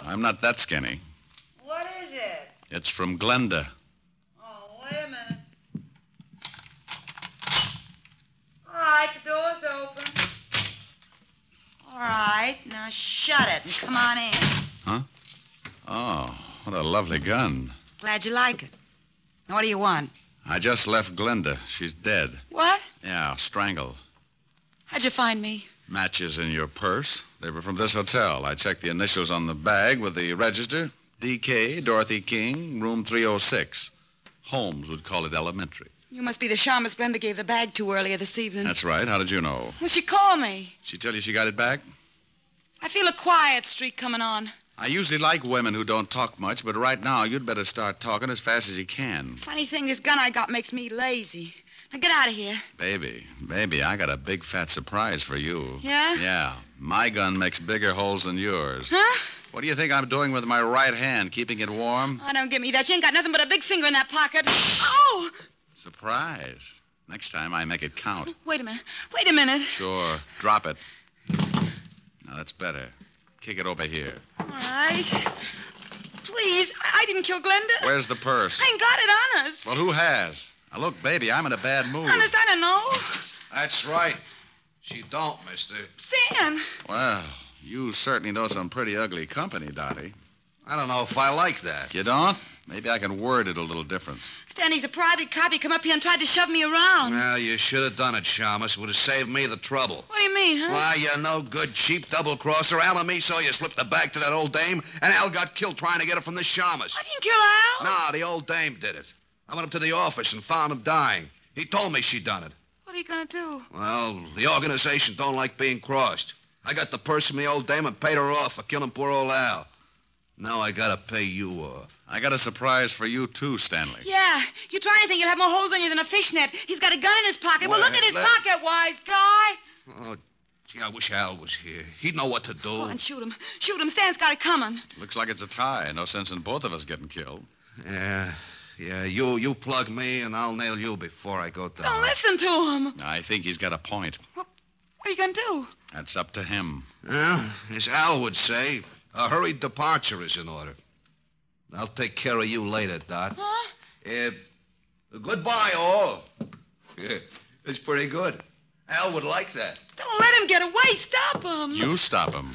I'm not that skinny. What is it? It's from Glenda. Oh, wait a minute. All right, the door's open. All right, now shut it and come on in. Huh? Oh, what a lovely gun. Glad you like it. Now, what do you want? I just left Glenda. She's dead. What? Yeah, strangled. How'd you find me? Matches in your purse. They were from this hotel. I checked the initials on the bag with the register. D.K., Dorothy King, room 306. Holmes would call it elementary. You must be the shamus Glenda gave the bag to earlier this evening. That's right. How did you know? Well, she called me. She tell you she got it back? I feel a quiet streak coming on. I usually like women who don't talk much, but right now you'd better start talking as fast as you can. Funny thing, this gun I got makes me lazy. Now get out of here. Baby, I got a big fat surprise for you. Yeah? Yeah. My gun makes bigger holes than yours. Huh? What do you think I'm doing with my right hand, keeping it warm? Oh, don't give me that. You ain't got nothing but a big finger in that pocket. Oh! Surprise. Next time I make it count. Wait a minute. Sure. Drop it. Now, that's better. Kick it over here. All right. Please, I didn't kill Glenda. Where's the purse? I ain't got it, honest. Well, who has? Now, look, baby, I'm in a bad mood. Honest, I don't know. That's right. She don't, mister. Stan. Well, you certainly know some pretty ugly company, Dottie. I don't know if I like that. You don't? Maybe I can word it a little different. Stan, he's a private cop. He come up here and tried to shove me around. Well, you should have done it, Shamus. It would have saved me the trouble. What do you mean, huh? Why, you no good, cheap double-crosser. Al and me saw you slip the bag to that old dame, and Al got killed trying to get it from the Shamus. I didn't kill Al. No, the old dame did it. I went up to the office and found him dying. He told me she'd done it. What are you going to do? Well, the organization don't like being crossed. I got the purse from the old dame and paid her off for killing poor old Al. Now I gotta pay you off. I got a surprise for you, too, Stanley. Yeah. You try anything, you'll have more holes on you than a fishnet. He's got a gun in his pocket. Well, look at his pocket, wise guy. Oh, gee, I wish Al was here. He'd know what to do. Go on, shoot him. Shoot him. Stan's got it coming. Looks like it's a tie. No sense in both of us getting killed. Yeah, you plug me, and I'll nail you before I go down. Don't listen to him. I think he's got a point. What are you going to do? That's up to him. Well, as Al would say, a hurried departure is in order. I'll take care of you later, Dot. Huh? Goodbye, all. Yeah, it's pretty good. Al would like that. Don't let him get away. Stop him. You stop him.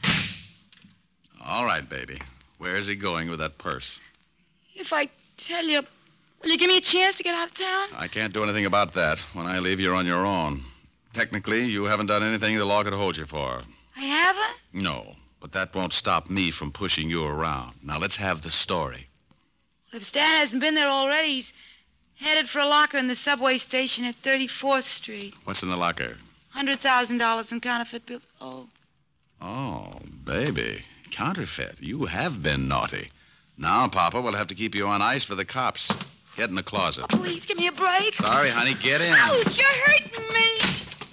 All right, baby. Where's he going with that purse? If I tell you, will you give me a chance to get out of town? I can't do anything about that. When I leave, you're on your own. Technically, you haven't done anything the law could hold you for. I haven't? No, but that won't stop me from pushing you around. Now, let's have the story. If Stan hasn't been there already, he's headed for a locker in the subway station at 34th Street. What's in the locker? $100,000 in counterfeit bills. Oh, baby. Counterfeit. You have been naughty. Now, Papa, we'll have to keep you on ice for the cops. Get in the closet. Oh, please, give me a break. Sorry, honey. Get in. Ouch, you're hurting me.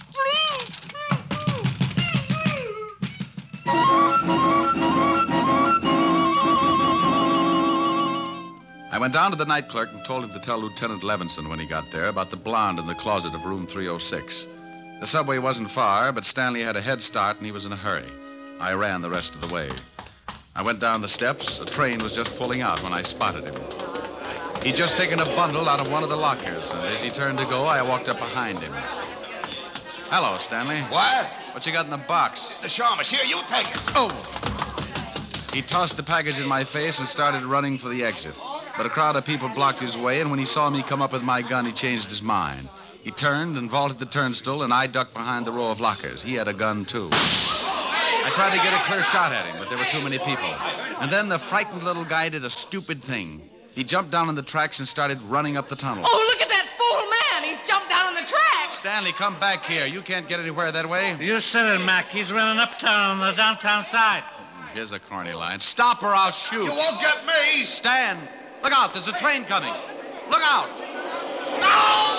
I went down to the night clerk and told him to tell Lieutenant Levinson when he got there about the blonde in the closet of room 306. The subway wasn't far, but Stanley had a head start and he was in a hurry. I ran the rest of the way. I went down the steps. A train was just pulling out when I spotted him. He'd just taken a bundle out of one of the lockers, and as he turned to go, I walked up behind him. Hello, Stanley. What? What you got in the box? The Shamus. Here, you take it. Oh! He tossed the package in my face and started running for the exit. But a crowd of people blocked his way, and when he saw me come up with my gun, he changed his mind. He turned and vaulted the turnstile, and I ducked behind the row of lockers. He had a gun, too. I tried to get a clear shot at him, but there were too many people. And then the frightened little guy did a stupid thing. He jumped down on the tracks and started running up the tunnel. Oh, look at that fool man. He's jumped down on the tracks. Stanley, come back here. You can't get anywhere that way. You said it, Mac. He's running uptown on the downtown side. Here's a corny line. Stop or I'll shoot. You won't get me. Stand. Look out. There's a train coming. Look out. No!